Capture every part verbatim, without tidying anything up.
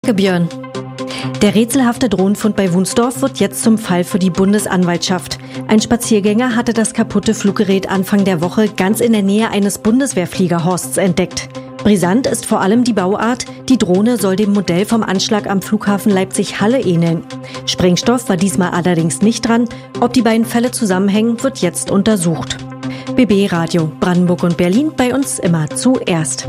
Björn. Der rätselhafte Drohnenfund bei Wunsdorf wird jetzt zum Fall für die Bundesanwaltschaft. Ein Spaziergänger hatte das kaputte Fluggerät Anfang der Woche ganz in der Nähe eines Bundeswehrfliegerhorsts entdeckt. Brisant ist vor allem die Bauart. Die Drohne soll dem Modell vom Anschlag am Flughafen Leipzig-Halle ähneln. Sprengstoff war diesmal allerdings nicht dran. Ob die beiden Fälle zusammenhängen, wird jetzt untersucht. B B Radio, Brandenburg und Berlin, bei uns immer zuerst.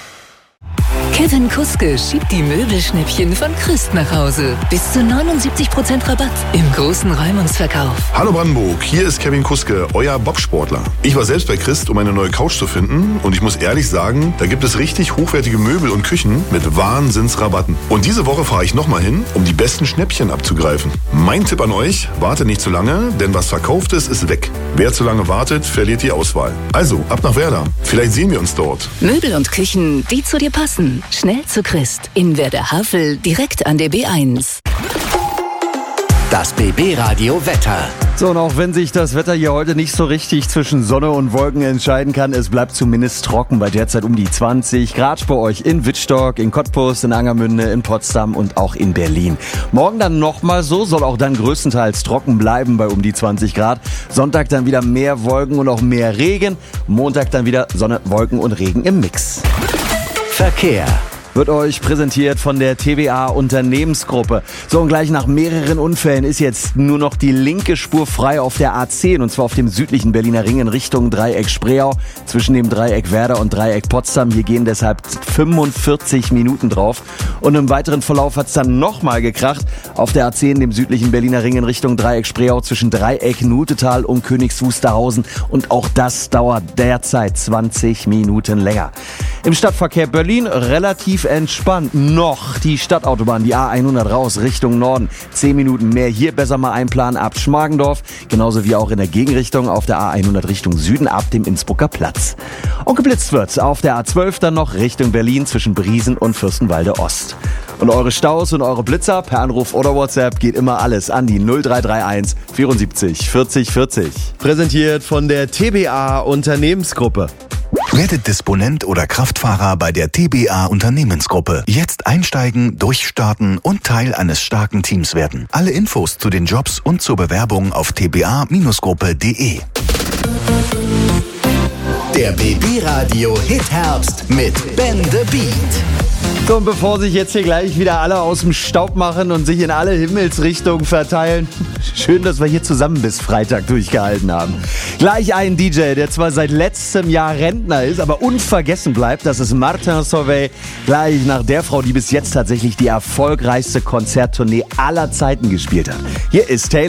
Kevin Kuske schiebt die Möbelschnäppchen von Christ nach Hause. Bis zu neunundsiebzig Prozent Rabatt im großen Räumungsverkauf. Hallo Brandenburg, hier ist Kevin Kuske, euer Bobsportler. Ich war selbst bei Christ, um eine neue Couch zu finden. Und ich muss ehrlich sagen, da gibt es richtig hochwertige Möbel und Küchen mit Wahnsinnsrabatten. Und diese Woche fahre ich nochmal hin, um die besten Schnäppchen abzugreifen. Mein Tipp an euch, wartet nicht zu lange, denn was verkauft ist, ist weg. Wer zu lange wartet, verliert die Auswahl. Also, ab nach Werder. Vielleicht sehen wir uns dort. Möbel und Küchen, die zu dir passen. Schnell zu Christ. In Werder-Havel, direkt an der B eins. Das B B-Radio Wetter. So, und auch wenn sich das Wetter hier heute nicht so richtig zwischen Sonne und Wolken entscheiden kann, es bleibt zumindest trocken bei derzeit um die zwanzig Grad bei euch in Wittstock, in Cottbus, in Angermünde, in Potsdam und auch in Berlin. Morgen dann nochmal so, soll auch dann größtenteils trocken bleiben bei um die zwanzig Grad. Sonntag dann wieder mehr Wolken und auch mehr Regen. Montag dann wieder Sonne, Wolken und Regen im Mix. Verkehr wird euch präsentiert von der T B A Unternehmensgruppe. So, und gleich nach mehreren Unfällen ist jetzt nur noch die linke Spur frei auf der A zehn, und zwar auf dem südlichen Berliner Ring in Richtung Dreieck Spreeau, zwischen dem Dreieck Werder und Dreieck Potsdam. Hier gehen deshalb fünfundvierzig Minuten drauf. Und im weiteren Verlauf hat es dann nochmal gekracht auf der A zehn, dem südlichen Berliner Ring in Richtung Dreieck Spreeau, zwischen Dreieck Nutetal und Königs Wusterhausen. Und auch das dauert derzeit zwanzig Minuten länger. Im Stadtverkehr Berlin relativ entspannt. Noch die Stadtautobahn, die A hundert raus Richtung Norden. Zehn Minuten mehr. Hier besser mal einplanen ab Schmargendorf. Genauso wie auch in der Gegenrichtung auf der A hundert Richtung Süden ab dem Innsbrucker Platz. Und geblitzt wird auf der A zwölf dann noch Richtung Berlin zwischen Briesen und Fürstenwalde Ost. Und eure Staus und eure Blitzer per Anruf oder WhatsApp geht immer alles an die null drei drei eins vierundsiebzig vierzig vierzig. Präsentiert von der T B A Unternehmensgruppe. Werdet Disponent oder Kraftfahrer bei der T B A Unternehmensgruppe. Jetzt einsteigen, durchstarten und Teil eines starken Teams werden. Alle Infos zu den Jobs und zur Bewerbung auf t b a Gruppe punkt de. Der B B-Radio Hit Herbst mit Ben the Beat. So, und bevor sich jetzt hier gleich wieder alle aus dem Staub machen und sich in alle Himmelsrichtungen verteilen, schön, dass wir hier zusammen bis Freitag durchgehalten haben. Gleich ein D J, der zwar seit letztem Jahr Rentner ist, aber unvergessen bleibt, das ist Martin Solveig, gleich nach der Frau, die bis jetzt tatsächlich die erfolgreichste Konzerttournee aller Zeiten gespielt hat. Hier ist Taylor.